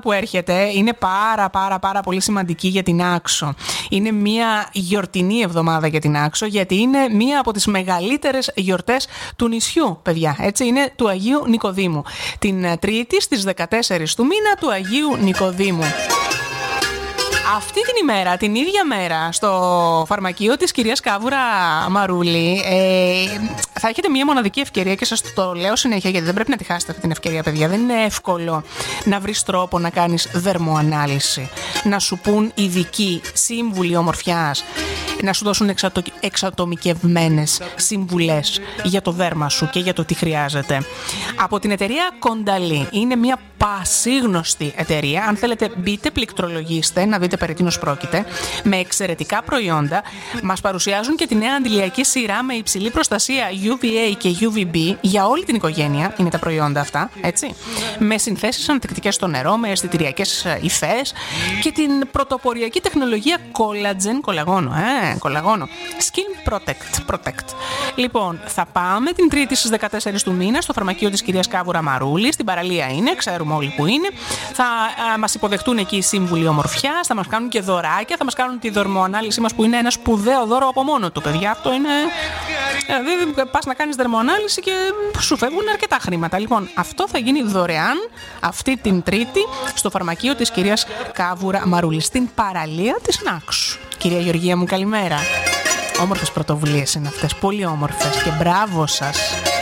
που έρχεται είναι πάρα πολύ σημαντική για την Άξο. Είναι μια γιορτινή εβδομάδα για την Άξο, γιατί είναι μια από τις μεγαλύτερες γιορτές του νησιού, παιδιά. Έτσι, είναι του Αγίου Νικοδήμου. Την Τρίτη στις 14 του μήνα του Αγίου Νικοδήμου. Αυτή την ημέρα, την ίδια μέρα, στο φαρμακείο της κυρίας Κάβουρα Μαρούλη, θα έχετε μια μοναδική ευκαιρία και σας το λέω συνέχεια, γιατί δεν πρέπει να τη χάσετε αυτή την ευκαιρία, παιδιά. Δεν είναι εύκολο να βρεις τρόπο να κάνεις δερμοανάλυση, να σου πουν ειδικοί σύμβουλοι ομορφιάς, να σου δώσουν εξατομικευμένες συμβουλές για το δέρμα σου και για το τι χρειάζεται. Από την εταιρεία Κονταλή. Είναι μια πασίγνωστη εταιρεία. Αν θέλετε, μπείτε, πληκτρολογήστε, να δείτε περί τίνος πρόκειται. Με εξαιρετικά προϊόντα. Μας παρουσιάζουν και τη νέα αντιλιακή σειρά με υψηλή προστασία UVA και UVB για όλη την οικογένεια. Είναι τα προϊόντα αυτά, έτσι. Με συνθέσεις ανατεκτικές στο νερό, με αισθητηριακές υφές και την πρωτοποριακή τεχνολογία κολαγόνο. Skin Protect. Λοιπόν, θα πάμε την Τρίτη στις 14 του μήνα στο φαρμακείο της κυρίας Κάβουρα Μαρούλη. Στην παραλία είναι, ξέρουμε όλοι που είναι. Θα μας υποδεχτούν εκεί οι σύμβουλοι ομορφιάς, θα μας κάνουν και δωράκια, θα μας κάνουν τη δερμοανάλυση μας που είναι ένα σπουδαίο δώρο από μόνο του, παιδιά. Αυτό είναι. Δηλαδή, πας να κάνεις δερμοανάλυση και σου φεύγουν αρκετά χρήματα. Λοιπόν, αυτό θα γίνει δωρεάν αυτή την Τρίτη στο φαρμακείο της κυρίας Κάβουρα Μαρούλη, στην παραλία της Νάξου. Κυρία Γεωργία μου, καλημέρα. Όμορφες πρωτοβουλίες είναι αυτές, πολύ όμορφες, και μπράβο σας.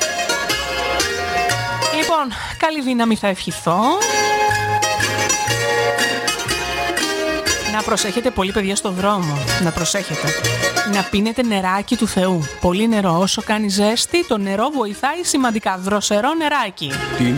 Λοιπόν, καλή δύναμη θα ευχηθώ. Να προσέχετε πολύ, παιδιά, στο δρόμο. Να προσέχετε. Να πίνετε νεράκι του Θεού. Πολύ νερό. Όσο κάνει ζέστη, το νερό βοηθάει σημαντικά. Δροσερό νεράκι. Την